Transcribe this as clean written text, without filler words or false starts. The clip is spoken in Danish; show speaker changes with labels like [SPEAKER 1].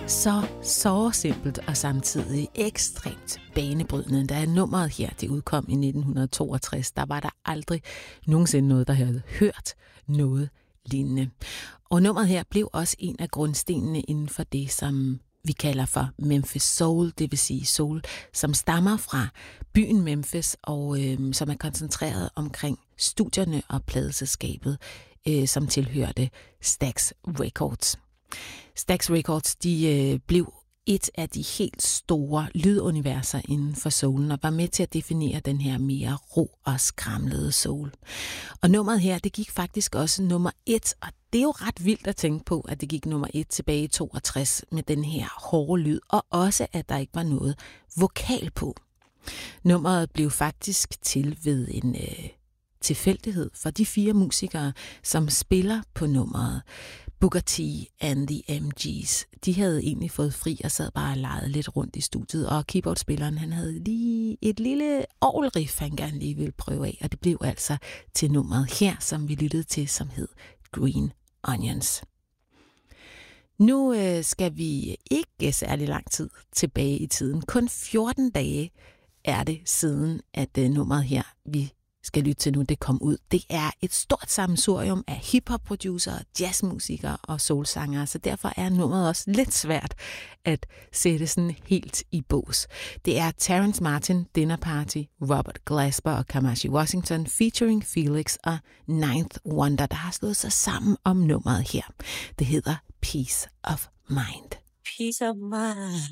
[SPEAKER 1] Så simpelt og samtidig ekstremt banebrydende. Da nummeret her, det udkom i 1962, der var der aldrig nogensinde noget, der havde hørt noget lignende. Og nummeret her blev også en af grundstenene inden for det, som vi kalder for Memphis Soul, det vil sige soul, som stammer fra byen Memphis, og som er koncentreret omkring studierne og pladeselskabet, som tilhørte Stax Records. Stax Records, de blev et af de helt store lyduniverser inden for soulen, og var med til at definere den her mere ro og skramlede soul. Og nummeret her, det gik faktisk også nummer 1, og det er jo ret vildt at tænke på, at det gik nummer 1 tilbage i 62 med den her hårde lyd, og også at der ikke var noget vokal på. Nummeret blev faktisk til ved en tilfældighed for de 4 musikere, som spiller på nummeret. Booker T and the MGs, de havde egentlig fået fri og sad bare og legede lidt rundt i studiet, og keyboardspilleren, han havde lige et lille orgelriff, han gerne lige ville prøve af, og det blev altså til nummeret her, som vi lyttede til, som hed Green Onions. Nu skal vi ikke særlig lang tid tilbage i tiden. Kun 14 dage er det siden, at nummeret her, vi skal lytte til nu, det kom ud. Det er et stort sammensurium af hip-hop-producere, jazzmusikere og soulsangere, så derfor er nummeret også lidt svært at sætte sådan helt i bås. Det er Terrence Martin, Dinner Party, Robert Glasper og Kamasi Washington featuring Felix og Ninth Wonder, der har slået sig sammen om nummeret her. Det hedder Peace of Mind.
[SPEAKER 2] Peace of mind.